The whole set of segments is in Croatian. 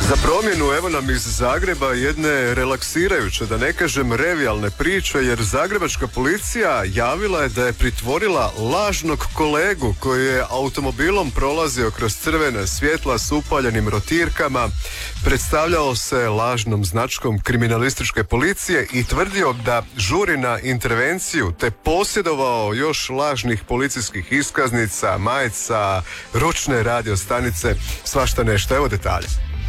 Za promjenu evo nam iz Zagreba jedne relaksirajuće, da ne kažem revijalne priče, jer zagrebačka policija javila je da je pritvorila lažnog kolegu koji je automobilom prolazio kroz crvena svjetla s upaljenim rotirkama, predstavljao se lažnom značkom kriminalističke policije i tvrdio da žuri na intervenciju, te posjedovao još lažnih policijskih iskaznica, majica, ručne radio stanice, svašta nešto. Evo detalje.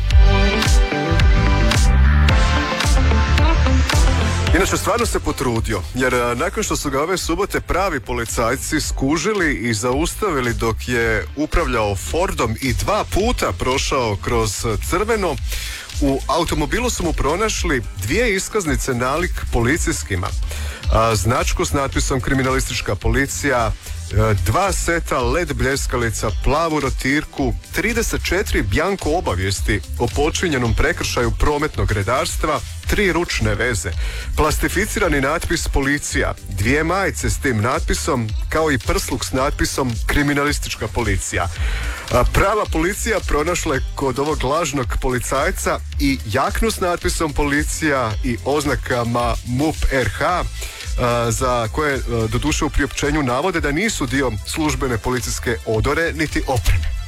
Inače, stvarno se potrudio, jer nakon što su ga ove subote pravi policajci skužili i zaustavili dok je upravljao Fordom i 2 puta prošao kroz crveno, u automobilu su mu pronašli 2 iskaznice nalik policijskima, značku s natpisom kriminalistička policija, 2 seta LED bljeskalica, plavu rotirku, 34 bjanko obavijesti o počinjenom prekršaju prometnog redarstva, 3 ručne veze, plastificirani natpis policija, 2 majice s tim natpisom, kao i prsluk s natpisom kriminalistička policija. Prava policija pronašla je kod ovog lažnog policajca i jaknu s natpisom policija i oznakama MUP RH, za koje doduše u priopćenju navode da nisu dio službene policijske odore niti opreme.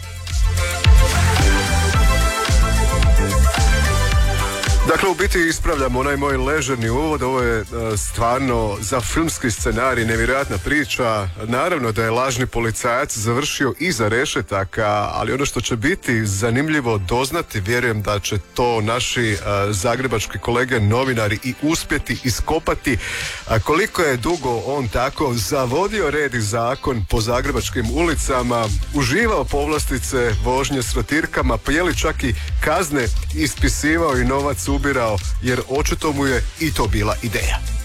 Dakle, u biti ispravljamo onaj moj ležerni uvod. Ovo je stvarno za filmski scenarij nevjerojatna priča. Naravno da je lažni policajac završio iza rešetaka, ali ono što će biti zanimljivo doznati, vjerujem da će to naši zagrebački kolege novinari i uspjeti iskopati, koliko je dugo on tako zavodio red i zakon po zagrebačkim ulicama, uživao povlastice vožnje s rotirkama, pa je li čak i kazne ispisivao i novac ubirao, jer očito mu je i to bila ideja.